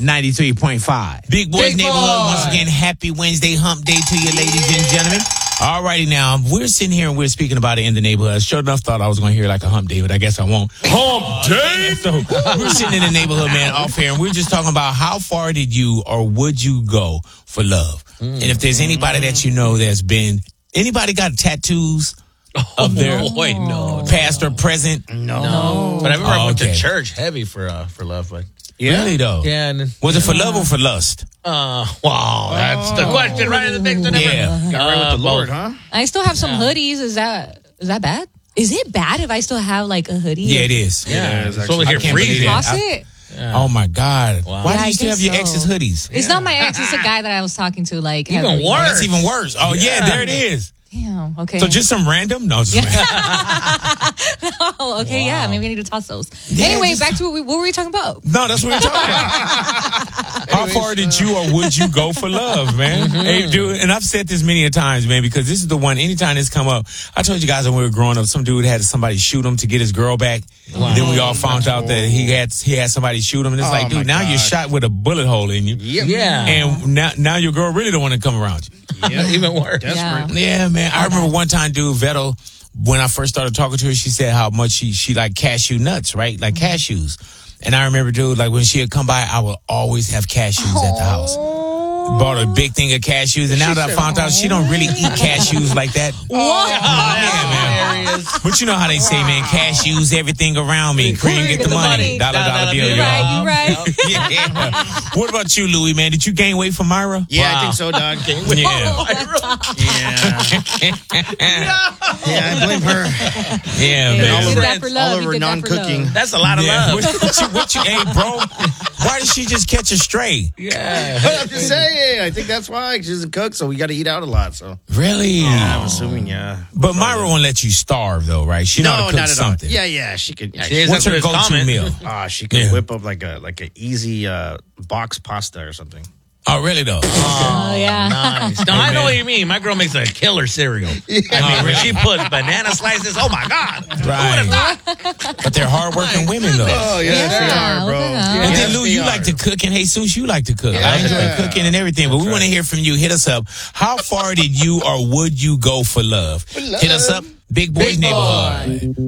93.5. Big Boys Neighborhood. Once again, happy Wednesday hump day to you, ladies and gentlemen. Alrighty now, we're sitting here and we're speaking about it in the neighborhood. Sure enough, thought I was going to hear like a hump day, but I guess I won't. Hump day! So we're sitting in the neighborhood, man, off here, and we're just talking about how far did you or would you go for love? And if there's anybody that you know that's been, anybody got tattoos of their past or present? No. But I remember I went to church heavy for love, but. Yeah. Really though? Yeah. Was it for love or for lust? Wow, that's the question right in the mix. Yeah. Got right with the Lord, huh? I still have some hoodies. Is that bad? Is it bad if I still have like a hoodie? Yeah, it is. Yeah, it's it's only here I can't free. believe Toss it? Oh my God. Wow. Why Yeah, do I you still guess have your so. ex's hoodies? It's not my ex. It's a guy that I was talking to. Like Even heavily. worse. That's even worse. Oh yeah, there it is. Damn. Okay. So just some random? No, just Oh, okay. Yeah. Maybe I need to toss those. Yeah, anyway, just- back to what were we talking about? No, that's what we're talking about. How far did you or would you go for love, man? Hey, dude, and I've said this many a times, man, because this is the one, anytime this come up, I told you guys when we were growing up, some dude had somebody shoot him to get his girl back. And then we all found out that he had somebody shoot him. And it's like, dude, now you're shot with a bullet hole in you. Yeah. And now your girl really don't want to come around you. Yeah, even worse. Yeah. Yeah, man. I remember one time, dude, Vettel, when I first started talking to her, she said how much she liked cashew nuts, right? Like cashews. And I remember, dude, like when she would come by, I would always have cashews at the house. Bought a big thing of cashews, and now that I found out she don't really eat cashews like that. Yeah, man. But you know how they say, man, cashews, everything around me. Cream, get the money. Dollar bill, You're y'all. right. You're right. Yeah. What about you, Louis, man? Did you gain weight for Myra? Yeah, I think so, dog. Yeah. Yeah, I blame her. Yeah, You man. did that for love. All of You her did that for non-cooking. love. That's a lot of Yeah. love. Hey, bro, why did she just catch a stray? Yeah. I'm just saying. I think that's why. She doesn't cook, so we got to eat out a lot. So Really? yeah, I'm assuming, yeah. But Myra won't let you starve, though, right? She know how to cook not at something. all. Yeah, she could. Yeah, She What's her That's what go-to it's common. meal? she could Yeah. whip up like a easy box pasta or something. Oh, really, though? Oh, yeah. Nice. No, I know what you mean. My girl makes a killer cereal. I mean, when she puts banana slices, oh my God. Right. But they're hardworking women, though. Oh, yes, they Yeah, are, bro. what the hell? And Yes, then, Lou, they you are. like to cook, and Jesus, you like to cook. I enjoy cooking and everything, but we want to hear from you. Hit us up. How far did you or would you go for love? Hit us up. Big Boys Neighborhood.